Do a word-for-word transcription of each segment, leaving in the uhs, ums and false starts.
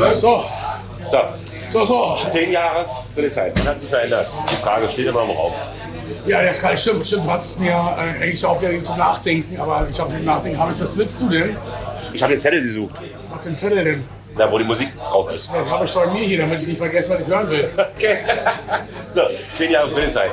So. So. So, so. Zehn Jahre Friedrichshain. Was hat sich verändert? Die Frage steht immer im Raum. Ja, das kann stimmt, stimmt. Du hast mir äh, eigentlich aufgeregt zum Nachdenken, aber ich habe zum Nachdenken, habe ich, was willst du denn? Ich habe den Zettel gesucht. Was für ein Zettel denn? Da, wo die Musik drauf ist. Das habe ich bei mir hier, damit ich nicht vergesse, was ich hören will. Okay. So, zehn Jahre Friedrichshain.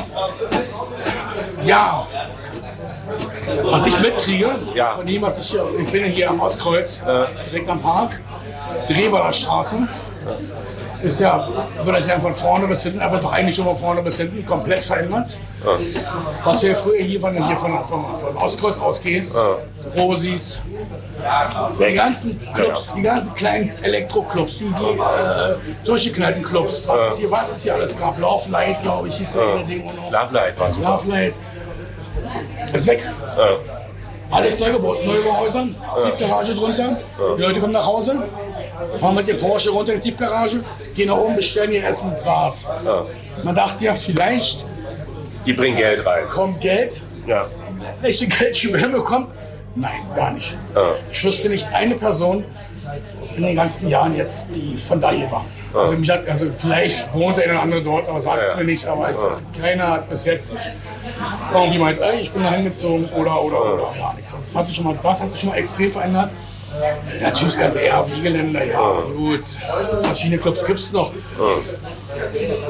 Ja. Was ich mitkriege, Ja. von dem, was ich hier, ich bin ja hier am Ostkreuz, äh, direkt am Park, Drewaler Straße. Ist ja, wird das ja von vorne bis hinten, aber doch eigentlich schon von vorne bis hinten komplett verändert. Ja. Was wir früher hier von, hier von, von, von Ostkreuz ausgehst, ja. Rosis, die ganzen Clubs, die ganzen kleinen Elektroclubs, die, die äh, durchgeknallten Clubs, was, ja. ist hier, was es hier alles gab, Love Light, glaube ich, hieß ja. das Ding auch noch. Love Light war super. Love Light ist weg. Ja. Alles neu gebaut, Neubauhäusern, ja. Tiefgarage drunter. Ja. Die Leute kommen nach Hause, fahren mit dem Porsche runter in die Tiefgarage, gehen nach oben, bestellen ihr Essen, war's. Ja. Man dachte ja, vielleicht die bringen Geld rein. Kommt Geld, ja. Welche Geldschwemme bekommt? Nein, gar nicht. Ja. Ich wüsste nicht eine Person in den ganzen Jahren jetzt, die von da hier war. Ja. Also, mich hat, also vielleicht wohnt der eine oder andere dort, aber sagt es ja. mir nicht. Aber ja. es, keiner hat bis jetzt irgendwie meint, ey, ich bin da hingezogen oder oder ja. oder gar nichts. Das hat sich schon mal, was hat sich schon mal extrem verändert. Ja, natürlich ganz R W-Geländer, ja, ja gut. Verschiedene Clubs gibt es noch. Ja.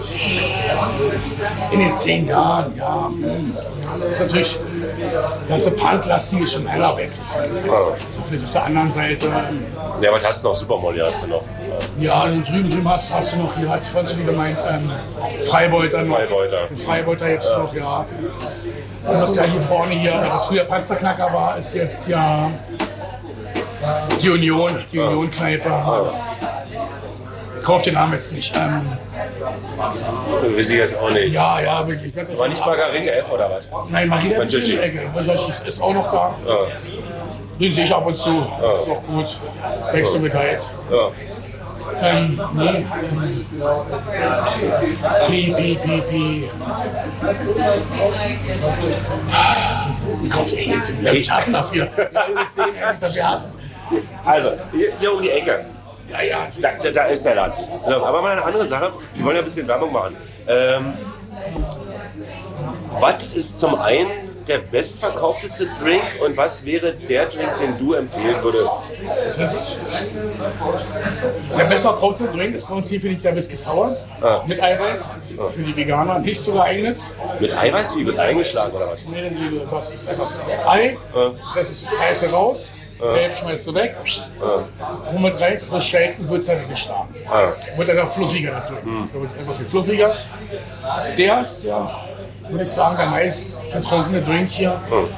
In den zehn Jahren, ja. Hm. Das ist natürlich, das ganze Punklastige ist schon heller weg. Das ist vielleicht auf der anderen Seite. Ja, was hast du noch? Supermolly hast du noch. Ja, und drüben, drüben hast, hast du noch, hier hatte ich vorhin schon gemeint, ähm, Freibeuter noch. Freibeuter. Freibeuter jetzt ja. noch, ja. Und was ja hier vorne hier, was früher Panzerknacker war, ist jetzt ja die Union, die ja. Union-Kneipe. Ja. Ich kaufe den Namen jetzt nicht. Ähm, Weiß ich jetzt auch nicht. Ja, ja. Aber ich werde das war nicht Margarete F oder was? Nein, Margarete F ist in der Ecke. Ist, ist auch noch da. Ja. Den sehe ich ab und zu. Ja. Ist auch gut. Wächst du mit da jetzt. Ja. Ähm, nee. Ähm, Pi, Pi, Pi, Pi. Ich kaufe eh nicht. Ich hasse dafür. Ich dafür hassen. Also, hier, hier um die Ecke. Ja, ja. Da, da, da ist der Laden. So, aber mal eine andere Sache. Wir wollen ja ein bisschen Werbung machen. Ähm, was ist zum einen der bestverkaufteste Drink und was wäre der Drink, den du empfehlen würdest? Das ist der bestverkaufteste Drink ist bei uns hier, finde ich, der Whisky Sour ah. mit Eiweiß. Ah. Für die Veganer nicht so geeignet. Mit Eiweiß? Wie wird eingeschlagen oder was? Nee, nee, das ist etwas Ei. Ah. Das heißt, das Eiweiß raus. Ah. Gelb schmeißt du weg, ah. und mit rein, das Shaken wird es dann weggeschlagen. Ah. Wird dann auch fluffiger natürlich. Hm. Der wird einfach viel fluffiger. Der ist ja, würde ich sagen, der meist getrunkene Drink hier. Hm.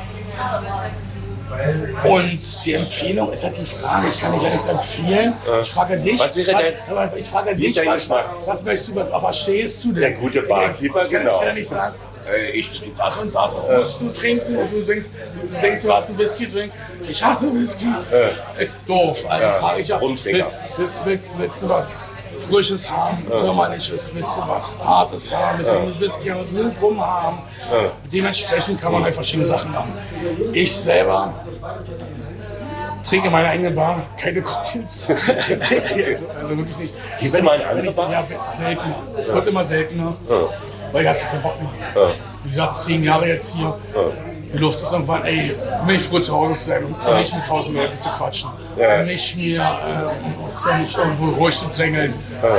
Und die Empfehlung ist halt die Frage, ich kann dich ja nichts empfehlen. Ja. Ich frage dich, was, wäre was, ich frage dich was, was, was möchtest du, was, auf was stehst du denn? Der gute Barkeeper, ich kann, genau. Ich kann ja nicht sagen, ich trinke das und das, das ja. musst du trinken und du denkst, du denkst, du hast einen Whisky-Drink. Ich hasse Whisky. Ja. Ist doof. Also ja. frage ich ja, willst, willst, willst, willst du was Frisches haben, ja. Sommerliches, willst du was Hartes haben, willst du ja. einen Whisky und Wild rum haben. Ja. Dementsprechend kann man halt verschiedene Sachen machen. Ich selber trinke in meiner eigenen Bar keine Cocktails. also, also wirklich nicht. Gehst du mal in andere Bars? Ja, seltener. Es ja. wird immer seltener. Ja. Weil ich hast keinen Bock mehr. Ja. Wie gesagt, zehn Jahre jetzt hier. Ja. Die Luft ist irgendwann, ey, nicht froh zu Hause zu sein und ja. nicht mit tausend Leuten zu quatschen. Ja. Nicht mir äh, nicht irgendwo ruhig zu drängeln. Ja.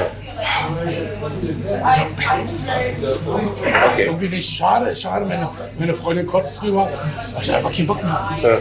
Okay. Irgendwie nicht. Schade, schade. Meine, meine Freundin kotzt drüber. Ich habe einfach keinen Bock mehr. Ja.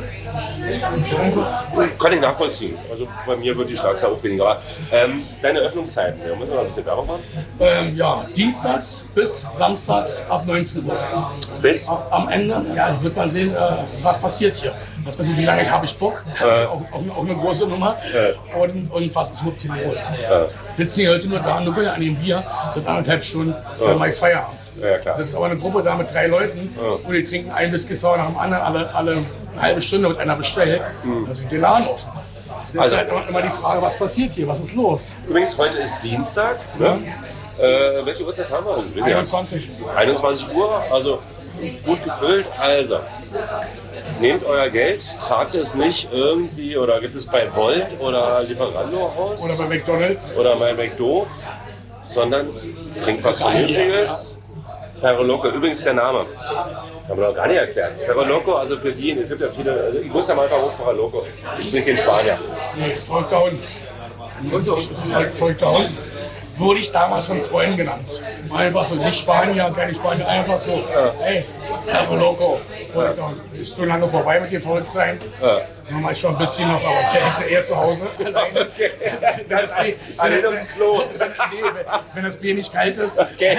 Kann ich nachvollziehen. Also bei mir wird die Schlagzahl auch weniger. Aber, ähm, deine Öffnungszeiten, wir müssen mal ein bisschen Werbung machen. Ähm, ja, dienstags bis samstags ab neunzehn Uhr. Bis? Am Ende, ja, wird man sehen, äh, was passiert hier. Was passiert, wie lange habe ich Bock? Äh. Auch, auch, auch eine große Nummer. Äh. Und, und was ist überhaupt hier los? Äh. Sitzen die Leute nur da, nuckeln an dem Bier, sind anderthalb Stunden, äh. dann mache ich Feierabend. Ja, klar. Das ist aber eine Gruppe da mit drei Leuten äh. und die trinken ein Whisky Sour nach dem anderen, alle, alle eine halbe Stunde wird einer bestellt, mhm. da sind die Laden offen. Das also, ist halt immer, immer die Frage, was passiert hier, was ist los? Übrigens, heute ist Dienstag. Ne? Ja. Äh, welche Uhrzeit haben wir denn? einundzwanzig. einundzwanzig Uhr, also gut gefüllt. Also, nehmt euer Geld, tragt es nicht irgendwie oder gibt es bei Volt oder Lieferando aus. Oder bei McDonalds. Oder bei McDoof, sondern trinkt was Vernünftiges. Perro Loco, übrigens der Name. Haben wir noch gar nicht erklärt. Perro Loco, also für die, es gibt ja viele, also ich muss da mal einfach hoch, Perro Loco. Ich bin kein Spanier. Nee, verrückter Hund. Verrückt, verrückter Hund. Wurde ich damals von Freunden genannt. Einfach so, nicht Spanier, keine Spanier, einfach so, ja. Hey, Perro Loco, verrückter Hund. Ist so lange vorbei mit dem Verrücktsein. Ja. Manchmal ein bisschen noch, aber es hängt eher zu Hause alleine. Okay. Wenn das Bier, wenn, auf dem Klo. Wenn, nee, wenn, wenn das Bier nicht kalt ist. Okay.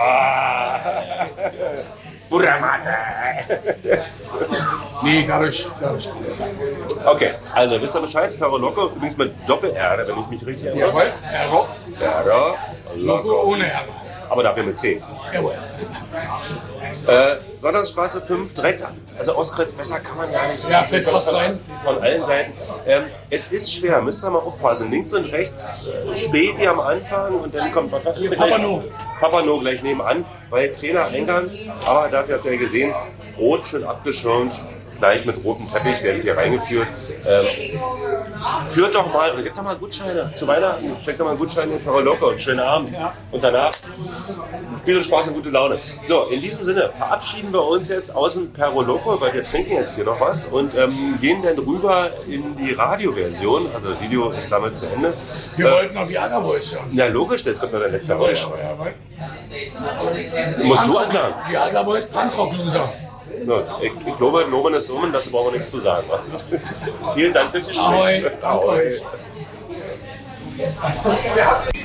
Burramata. Nee, dadurch, dadurch. Okay, also wisst ihr Bescheid, Perro Loco, übrigens mit Doppel-R, wenn ich mich richtig erinnere. Jawohl, Perro. Perro Loco ohne R. Aber dafür mit C. Jawohl. Äh, Sonntagsstraße fünf, direkt, also Ostkreuz, besser kann man ja nicht. Ja, fällt fast rein. Von allen Seiten. Ähm, es ist schwer, müsst ihr mal aufpassen. Links und rechts äh, Späti am Anfang und dann kommt was ist Papano. Papano gleich nebenan, weil kleiner Eingang, aber dafür habt ihr gesehen, rot schön abgeschirmt. Gleich mit rotem Teppich werden hier reingeführt. Ähm, führt doch mal, oder gebt doch mal Gutscheine zu Weihnachten. Steckt doch mal Gutscheine in Perro Loco und schönen Abend. Ja. Und danach Spiel und Spaß und gute Laune. So, in diesem Sinne verabschieden wir uns jetzt aus dem Perro Loco, weil wir trinken jetzt hier noch was und ähm, gehen dann rüber in die Radioversion. Also das Video ist damit zu Ende. Wir äh, wollten noch die Aga Boys hören. Ja, logisch, das kommt noch der letzte Jawohl, Rausch. jawohl. Musst du ansagen. Die Aga Boys, Punkrock-Loser. No, ich, ich glaube, Nomen ist um, dazu brauchen wir nichts zu sagen. Wa? Vielen Dank fürs Gespräch. Ahoi, danke euch.